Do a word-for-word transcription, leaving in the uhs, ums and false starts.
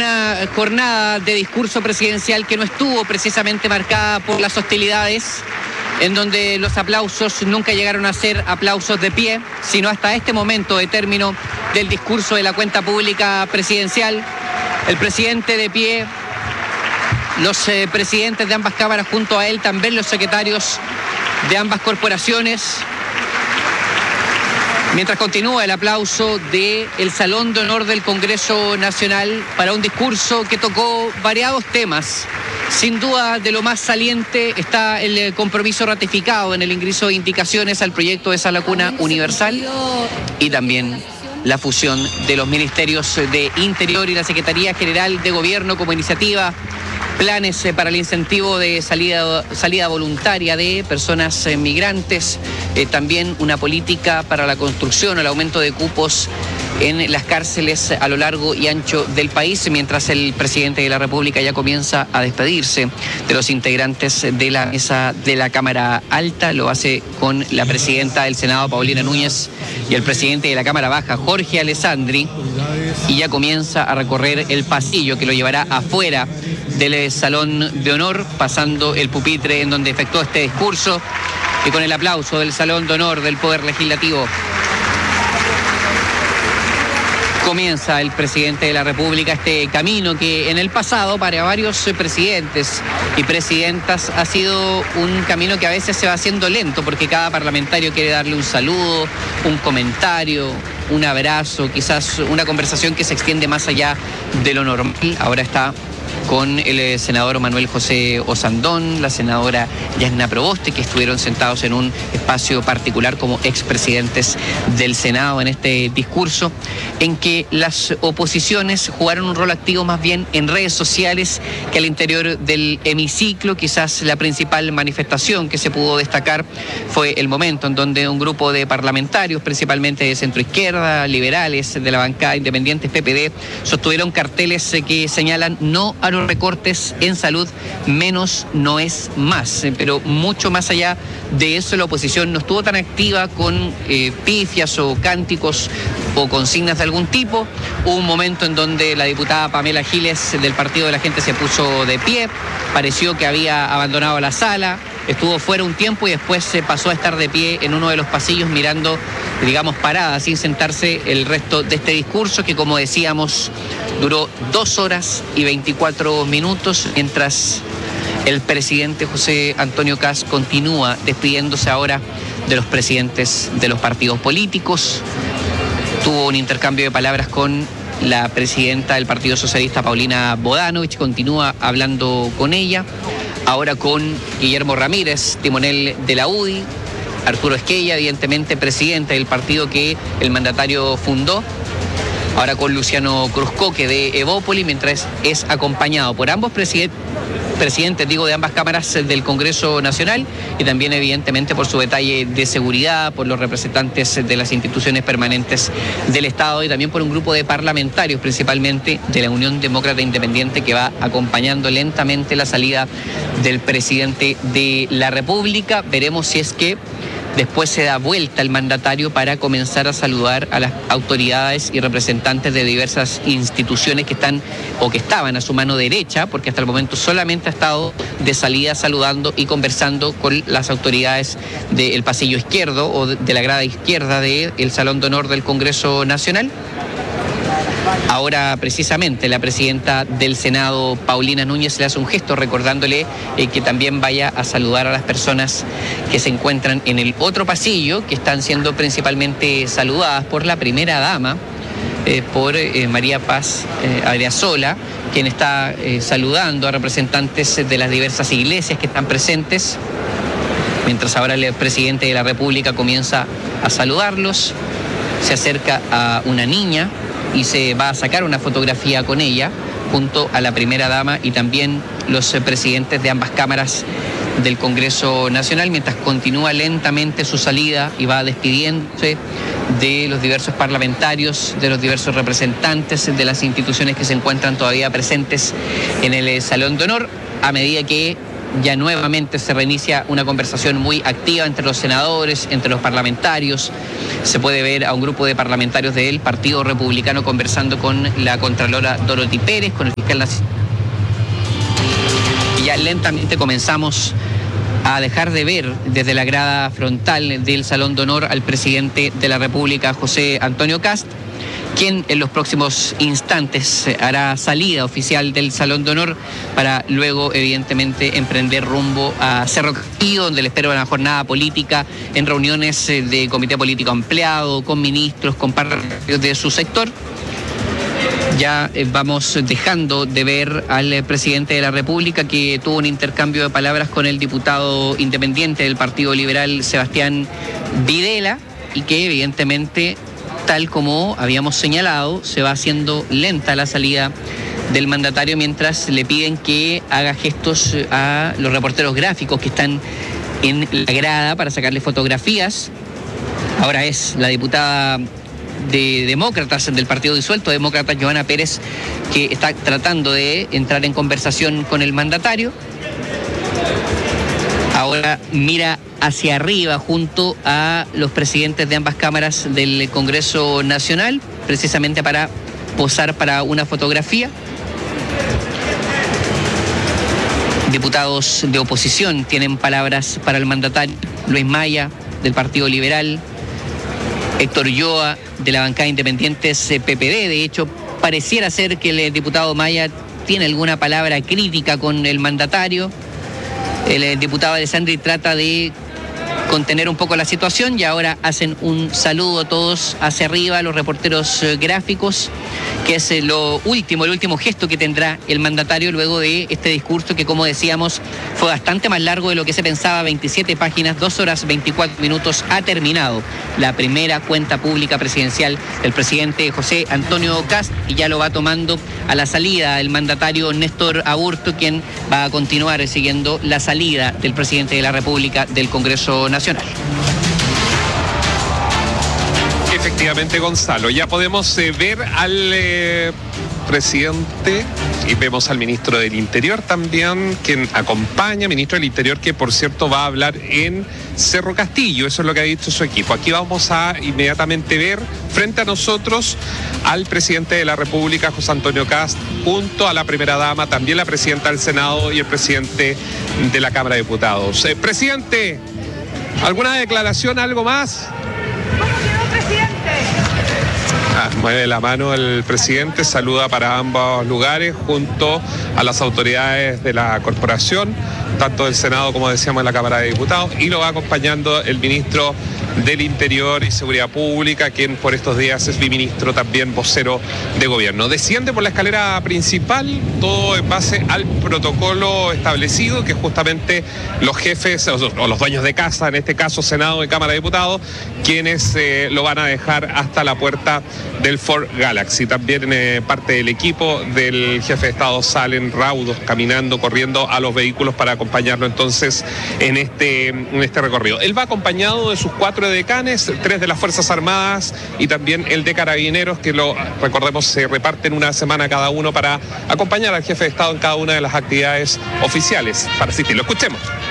una jornada de discurso presidencial que no estuvo precisamente marcada por las hostilidades, en donde los aplausos nunca llegaron a ser aplausos de pie, sino hasta este momento de término del discurso de la cuenta pública presidencial. El presidente de pie, los eh, presidentes de ambas cámaras junto a él, también los secretarios de ambas corporaciones, mientras continúa el aplauso del Salón de Honor del Congreso Nacional para un discurso que tocó variados temas. Sin duda, de lo más saliente está el compromiso ratificado en el ingreso de indicaciones al proyecto de sala cuna universal y también la fusión de los ministerios de Interior y la Secretaría General de Gobierno como iniciativa, planes para el incentivo de salida, salida voluntaria de personas eh, migrantes, eh, también una política para la construcción o el aumento de cupos en las cárceles a lo largo y ancho del país, mientras el presidente de la República ya comienza a despedirse de los integrantes de la mesa de la Cámara Alta. Lo hace con la presidenta del Senado, Paulina Núñez, y el presidente de la Cámara Baja, Jorge Alessandri, y ya comienza a recorrer el pasillo que lo llevará afuera del Salón de Honor, pasando el pupitre en donde efectuó este discurso, y con el aplauso del Salón de Honor del Poder Legislativo comienza el presidente de la República este camino que en el pasado para varios presidentes y presidentas ha sido un camino que a veces se va haciendo lento, porque cada parlamentario quiere darle un saludo, un comentario, un abrazo, quizás una conversación que se extiende más allá de lo normal. Ahora está con el senador Manuel José Osandón, la senadora Yasna Proboste, que estuvieron sentados en un espacio particular como expresidentes del Senado en este discurso, en que las oposiciones jugaron un rol activo más bien en redes sociales que al interior del hemiciclo. Quizás la principal manifestación que se pudo destacar fue el momento en donde un grupo de parlamentarios, principalmente de centroizquierda, liberales, de la bancada independiente P P D, sostuvieron carteles que señalan no a los recortes en salud, menos no es más. Pero mucho más allá de eso, la oposición no estuvo tan activa con eh, pifias o cánticos o consignas de algún tipo. Hubo un momento en donde la diputada Pamela Giles del Partido de la Gente se puso de pie, pareció que había abandonado la sala, estuvo fuera un tiempo y después se pasó a estar de pie en uno de los pasillos mirando, digamos, parada, sin sentarse el resto de este discurso que, como decíamos, duró dos horas y veinticuatro minutos, mientras el presidente José Antonio Kast continúa despidiéndose ahora de los presidentes de los partidos políticos. Tuvo un intercambio de palabras con la presidenta del Partido Socialista, Paulina Bodanovich, continúa hablando con ella. Ahora con Guillermo Ramírez, timonel de la U D I, Arturo Esquella, evidentemente presidente del partido que el mandatario fundó. Ahora con Luciano Cruzcoque de Evópoli, mientras es acompañado por ambos presidentes, presidentes, digo, de ambas cámaras del Congreso Nacional, y también evidentemente por su detalle de seguridad, por los representantes de las instituciones permanentes del Estado y también por un grupo de parlamentarios, principalmente de la Unión Demócrata Independiente, que va acompañando lentamente la salida del presidente de la República. Veremos si es que después se da vuelta el mandatario para comenzar a saludar a las autoridades y representantes de diversas instituciones que están o que estaban a su mano derecha, porque hasta el momento solamente ha estado de salida saludando y conversando con las autoridades del pasillo izquierdo o de la grada izquierda del Salón de Honor del Congreso Nacional. Ahora precisamente la presidenta del Senado, Paulina Núñez, le hace un gesto recordándole eh, que también vaya a saludar a las personas que se encuentran en el otro pasillo, que están siendo principalmente saludadas por la primera dama, eh, por eh, María Paz eh, Adriasola, quien está eh, saludando a representantes de las diversas iglesias que están presentes, mientras ahora el presidente de la República comienza a saludarlos. Se acerca a una niña y se va a sacar una fotografía con ella junto a la primera dama y también los presidentes de ambas cámaras del Congreso Nacional, mientras continúa lentamente su salida y va despidiéndose de los diversos parlamentarios, de los diversos representantes de las instituciones que se encuentran todavía presentes en el Salón de Honor, a medida que ya nuevamente se reinicia una conversación muy activa entre los senadores, entre los parlamentarios. Se puede ver a un grupo de parlamentarios del Partido Republicano conversando con la Contralora Dorothy Pérez, con el fiscal nacional. Y ya lentamente comenzamos a dejar de ver desde la grada frontal del Salón de Honor al presidente de la República, José Antonio Kast, quien en los próximos instantes hará salida oficial del Salón de Honor para luego, evidentemente, emprender rumbo a Cerro Castillo, donde le espera una jornada política en reuniones de comité político ampliado, con ministros, con parlamentarios de su sector. Ya vamos dejando de ver al presidente de la República, que tuvo un intercambio de palabras con el diputado independiente del Partido Liberal, Sebastián Videla, y que evidentemente, tal como habíamos señalado, se va haciendo lenta la salida del mandatario mientras le piden que haga gestos a los reporteros gráficos que están en la grada para sacarle fotografías. Ahora es la diputada de Demócratas, del partido disuelto, Demócratas, Johanna Pérez, que está tratando de entrar en conversación con el mandatario. Ahora mira hacia arriba junto a los presidentes de ambas cámaras del Congreso Nacional, precisamente para posar para una fotografía. Diputados de oposición tienen palabras para el mandatario: Luis Maya, del Partido Liberal, Héctor Ulloa, de la bancada Independientes P P D. De hecho, pareciera ser que el diputado Maya tiene alguna palabra crítica con el mandatario. El diputado Alessandri trata de contener un poco la situación y ahora hacen un saludo todos hacia arriba, los reporteros gráficos, que es lo último, el último gesto que tendrá el mandatario luego de este discurso que, como decíamos, fue bastante más largo de lo que se pensaba, veintisiete páginas, dos horas veinticuatro minutos. Ha terminado la primera cuenta pública presidencial del presidente José Antonio Kast y ya lo va tomando a la salida el mandatario Néstor Aburto, quien va a continuar siguiendo la salida del presidente de la República del Congreso Nacional. Efectivamente, Gonzalo, ya podemos eh, ver al eh, presidente y vemos al ministro del Interior también, quien acompaña, ministro del Interior, que por cierto va a hablar en Cerro Castillo. Eso es lo que ha dicho su equipo. Aquí vamos a inmediatamente ver frente a nosotros al presidente de la República, José Antonio Kast, junto a la primera dama, también la presidenta del Senado y el presidente de la Cámara de Diputados. Eh, presidente, ¿alguna declaración, algo más? Ah, mueve la mano el presidente, saluda para ambos lugares junto a las autoridades de la corporación, tanto del Senado como decíamos de la Cámara de Diputados, y lo va acompañando el ministro del Interior y Seguridad Pública, quien por estos días es biministro, también vocero de gobierno. Desciende por la escalera principal, todo en base al protocolo establecido, que justamente los jefes o los dueños de casa, en este caso Senado y Cámara de Diputados, quienes eh, lo van a dejar hasta la puerta del Ford Galaxy. También eh, parte del equipo del jefe de Estado salen raudos, caminando, corriendo a los vehículos para acompañarlo entonces en este, en este recorrido. Él va acompañado de sus cuatro decanes, tres de las Fuerzas Armadas y también el de Carabineros, que lo recordemos se reparten una semana cada uno para acompañar al jefe de Estado en cada una de las actividades oficiales para asistirlo. Escuchemos.